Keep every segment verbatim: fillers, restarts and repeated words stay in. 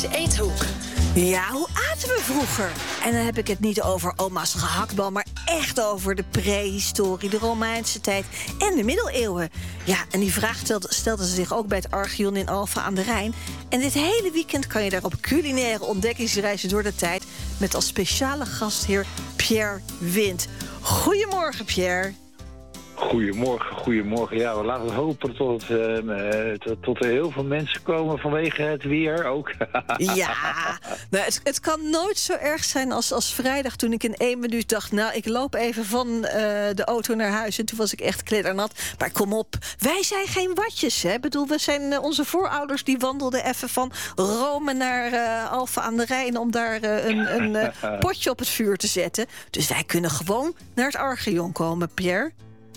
Piers Eethoek. Ja, hoe aten we vroeger? En dan heb ik het niet over oma's gehaktbal, maar echt over de prehistorie, de Romeinse tijd en de middeleeuwen. Ja, en die vraag stelde, stelde ze zich ook bij het Archeon in Alphen aan de Rijn. En dit hele weekend kan je daar op culinaire ontdekkingsreizen door de tijd met als speciale gastheer Pierre Wind. Goedemorgen, Pierre. Goedemorgen, goedemorgen. Ja, we laten hopen tot, uh, tot, tot er heel veel mensen komen vanwege het weer ook. Ja, nou, het, het kan nooit zo erg zijn als, als vrijdag toen ik in één minuut dacht... nou, ik loop even van uh, de auto naar huis en toen was ik echt klitternat. Maar kom op, wij zijn geen watjes, hè? Ik bedoel, we zijn uh, onze voorouders die wandelden even van Rome naar uh, Alphen aan de Rijn... om daar uh, een, een uh, potje op het vuur te zetten. Dus wij kunnen gewoon naar het Archeon komen, Pierre.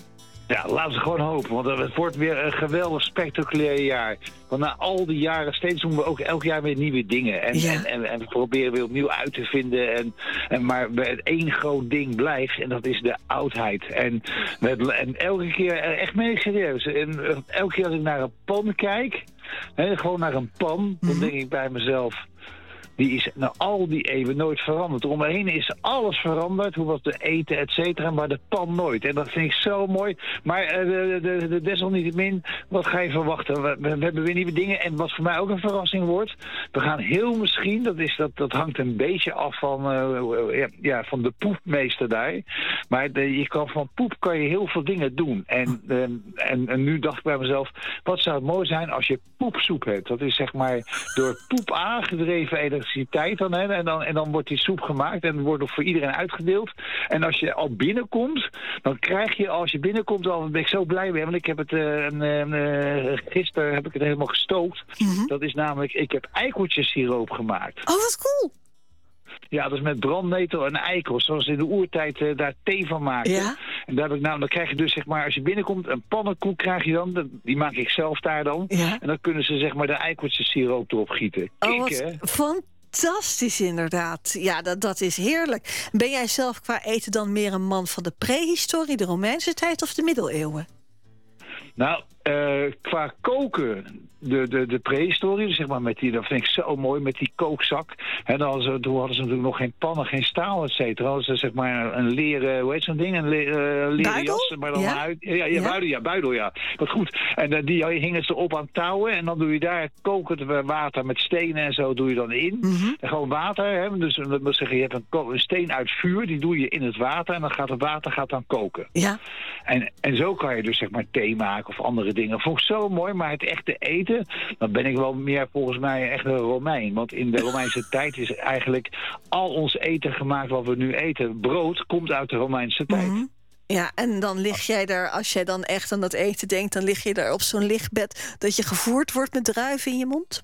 Ja, laten we gewoon hopen, want het wordt weer een geweldig spectaculair jaar. Want na al die jaren steeds doen we ook elk jaar weer nieuwe dingen. En, ja. en, en, en we proberen weer opnieuw uit te vinden. En, en maar het één groot ding blijft en dat is de oudheid. En, met, en elke keer, echt meen ik serieus, en elke keer als ik naar een pan kijk, hè, gewoon naar een pan, mm-hmm. dan denk ik bij mezelf... Die is na al die eeuwen nooit veranderd. Om me heen is alles veranderd. Hoe was de eten, et cetera. Maar de pan nooit. En dat vind ik zo mooi. Maar uh, de, de, de, desalniettemin, wat ga je verwachten? We, we hebben weer nieuwe dingen. En wat voor mij ook een verrassing wordt. We gaan heel misschien, dat, is, dat, dat hangt een beetje af van, uh, ja, ja, van de poepmeester daar. Maar de, je kan, van poep kan je heel veel dingen doen. En, uh, en, en nu dacht ik bij mezelf, wat zou het mooi zijn als je poepsoep hebt? Dat is zeg maar door poep aangedreven elektriciteit. Dan, hè, en, dan, en dan wordt die soep gemaakt en wordt ook voor iedereen uitgedeeld. En als je al binnenkomt, dan krijg je als je binnenkomt al, ben ik zo blij mee, want ik heb het uh, uh, gisteren heb ik het helemaal gestookt. Mm-hmm. Dat is namelijk, ik heb eikeltjessiroop gemaakt. Oh, wat cool! Ja, dat is met brandnetel en eikels, zoals ze in de oertijd uh, daar thee van maakten. Ja? En daar heb ik nou, dan krijg je dus zeg maar, als je binnenkomt, een pannenkoek krijg je dan, die maak ik zelf daar dan. Ja? En dan kunnen ze zeg maar de eikeltjessiroop erop gieten. Oh, wat hè? Fantastisch inderdaad. Ja, dat, dat is heerlijk. Ben jij zelf qua eten dan meer een man van de prehistorie, de Romeinse tijd of de middeleeuwen? Nou, uh, qua koken, de, de, de prehistorie, zeg maar, met die, dat vind ik zo mooi, met die kookzak. En dan hadden ze, toen hadden ze natuurlijk nog geen pannen, geen staal, et cetera. Hadden ze zeg maar een leren, hoe heet zo'n ding? Een le, uh, leren buidel? jas, maar dan ja? uit. Ja, ja, ja? buidel, ja, buidel, ja. Wat goed. En uh, die hingen ze op aan touwen en dan doe je daar kokend water met stenen en zo doe je dan in. Mm-hmm. En gewoon water, hè. Dus dat moet zeggen, je hebt een, een steen uit vuur, die doe je in het water en dan gaat het water gaat dan koken. Ja. En, en zo kan je dus zeg maar thee maken of andere dingen. Vond ik zo mooi, maar het echte eten, dan ben ik wel meer volgens mij echt een Romein. Want in de Romeinse tijd is eigenlijk al ons eten gemaakt wat we nu eten. Brood komt uit de Romeinse tijd. Mm-hmm. Ja, en dan lig jij daar, als jij dan echt aan dat eten denkt, dan lig je daar op zo'n lichtbed dat je gevoerd wordt met druiven in je mond?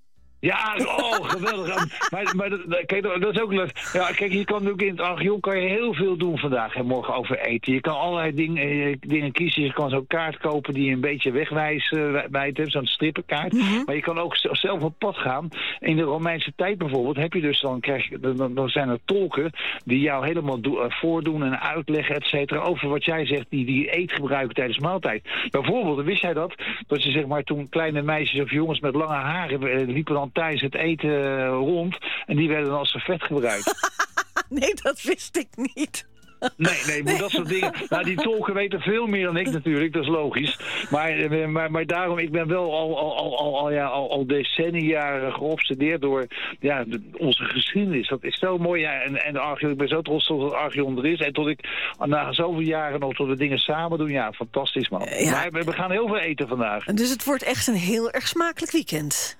Ja, oh, geweldig. maar, maar dat, kijk, dat is ook leuk. Ja, kijk, je kan ook in het Archeon kan je heel veel doen vandaag en morgen over eten. Je kan allerlei dingen, dingen kiezen. Je kan zo'n kaart kopen die je een beetje wegwijst hebt, zo'n strippenkaart. Mm-hmm. Maar je kan ook zelf op pad gaan. In de Romeinse tijd bijvoorbeeld heb je dus dan, krijg je, dan, dan zijn er tolken die jou helemaal do, voordoen en uitleggen, et cetera, over wat jij zegt, die, die eet gebruiken tijdens maaltijd. Bijvoorbeeld, wist jij dat? Dat je zeg maar toen kleine meisjes of jongens met lange haren liepen dan tijdens het eten rond en die werden dan als servet gebruikt. Nee, dat wist ik niet. Nee, nee, maar dat soort dingen. Nou, die tolken weten veel meer dan ik natuurlijk, dat is logisch. Maar, maar, maar daarom, ik ben wel al, al, al, al, al, ja, al, al decennia geobsedeerd door ja, de, onze geschiedenis. Dat is zo mooi. Ja, en, en de Archeon, ik ben zo trots dat het Archeon er is. En tot ik na zoveel jaren nog tot we dingen samen doen. Ja, fantastisch man. Ja. Maar we, we gaan heel veel eten vandaag. Dus het wordt echt een heel erg smakelijk weekend.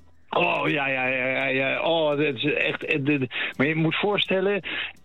Oh, ja, ja, ja, ja. Oh, dat is echt... Maar je moet voorstellen...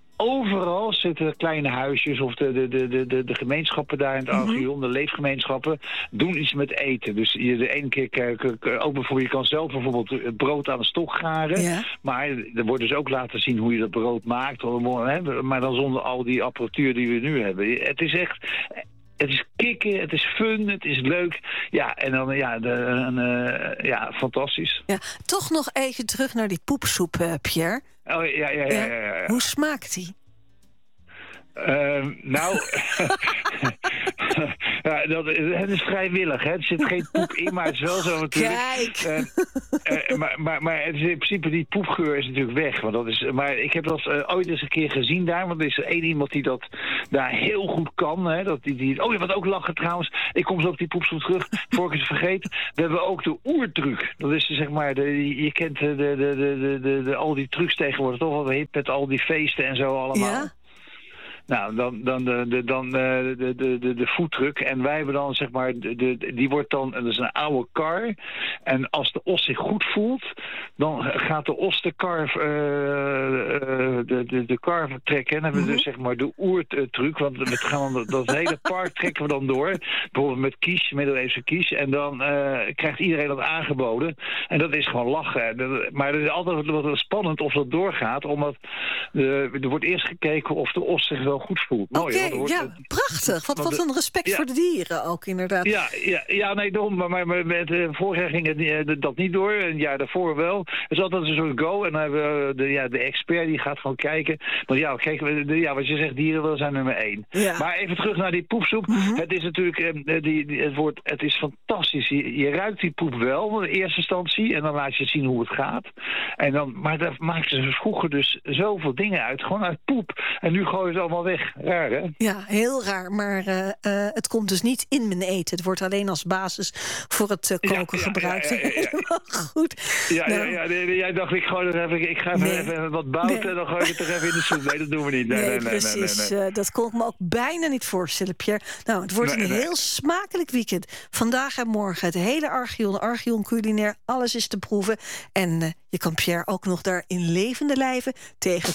Overal zitten kleine huisjes of de, de, de, de, de gemeenschappen daar in het Archeon, mm-hmm. de leefgemeenschappen, doen iets met eten. Dus je de ene keer, ook bijvoorbeeld, je kan zelf bijvoorbeeld brood aan de stok garen. Ja. Maar er wordt dus ook laten zien hoe je dat brood maakt. Maar dan zonder al die apparatuur die we nu hebben. Het is echt... Het is kicken, het is fun, het is leuk. Ja, en dan, ja, de, een, uh, ja fantastisch. Ja, toch nog even terug naar die poepsoep, uh, Pierre. Oh, ja, ja, ja, ja, ja, ja. Hoe smaakt die? Uh, nou, ja, dat, het is vrijwillig. Hè. Er zit geen poep in, maar het is wel zo natuurlijk. Kijk! Uh, uh, maar, maar, maar het is in principe, die poepgeur is natuurlijk weg. Want dat is, maar ik heb dat uh, ooit eens een keer gezien daar. Want er is één iemand die dat daar heel goed kan. Hè, dat die, die, oh, je wat ook lachen trouwens. Ik kom zo op die poepstoel terug, voor ik het vergeten. We hebben ook de oertruc. Dat is zeg maar, de, je kent de, de, de, de, de, de, al die trucs tegenwoordig toch wel hip met al die feesten en zo allemaal. Ja? Nou, dan, dan, de, de, dan de, de, de, de foodtruck. En wij hebben dan, zeg maar, de, de, die wordt dan, dat is een oude kar. En als de os zich goed voelt, dan gaat de os de kar, uh, de, de, de kar trekken. En dan hebben we dus, zeg maar, de oertruc. Want we gaan dan, dat hele park trekken we dan door. Bijvoorbeeld met kies, middeleeuwse kies. En dan uh, krijgt iedereen dat aangeboden. En dat is gewoon lachen. Maar het is altijd wat spannend of dat doorgaat. Omdat uh, er wordt eerst gekeken of de os zich wel goed voelt. Oké, okay, ja, het, prachtig. Wat, wat een respect ja, voor de dieren ook, inderdaad. Ja, ja, ja nee, daarom. Maar, maar, maar met, uh, vorig jaar ging het, uh, dat niet door. Een jaar daarvoor wel. Het is altijd een soort go. En dan hebben we de, ja, de expert die gaat gewoon kijken. Want ja, kijk, de, ja, wat je zegt, dieren wel zijn nummer één. Ja. Maar even terug naar die poepsoep. Mm-hmm. Het is natuurlijk, uh, die, die, het, wordt, het is fantastisch. Je, je ruikt die poep wel in eerste instantie. En dan laat je zien hoe het gaat. En dan, maar daar maakten ze vroeger dus zoveel dingen uit. Gewoon uit poep. En nu gooien ze allemaal weg. Raar, hè? Ja, heel raar. Maar uh, uh, het komt dus niet in mijn eten. Het wordt alleen als basis voor het uh, koken ja, ja, gebruikt. Ja, ja, ja, ja. Goed. Ja, nou. ja, ja, nee, nee, jij dacht, ik gooi er even, ik ga even, nee. even wat bouten nee. en dan gooi ik het er even in de soep. Nee, dat doen we niet. Nee, nee, nee, precies. Nee, nee, nee. Uh, dat kon ik me ook bijna niet voorstellen, Pierre. Nou, het wordt nee, een nee. heel smakelijk weekend. Vandaag en morgen het hele Archeon, Archeon culinair. Alles is te proeven. En uh, je kan Pierre ook nog daar in levende lijven tegen